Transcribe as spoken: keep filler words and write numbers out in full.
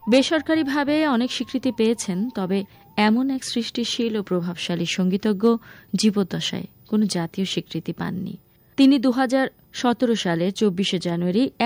বেসরকারিভাবে অনেক স্বীকৃতি পেয়েছেন, তবে এমন এক সৃষ্টিশীল ও প্রভাবশালী সংগীতজ্ঞ জীবদ্দশায় কোনো জাতীয় স্বীকৃতি পাননি। তিনি দু হাজার সতেরো সালের চব্বিশে জানুয়ারি